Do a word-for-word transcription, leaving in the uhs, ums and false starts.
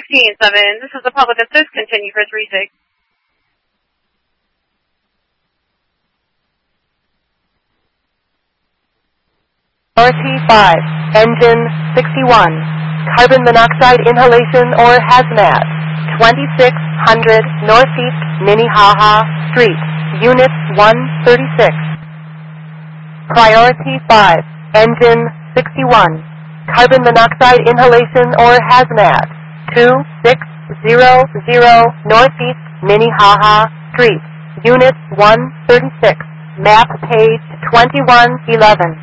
fifteen seven, this is the public assist, continue for three six. Priority five, engine sixty-one, carbon monoxide inhalation or hazmat, twenty-six hundred Northeast Minnehaha Street, Unit one thirty-six. Priority five, engine sixty-one, carbon monoxide inhalation or hazmat, two six zero zero Northeast Minnehaha Street, Unit one thirty-six, map page twenty-one eleven.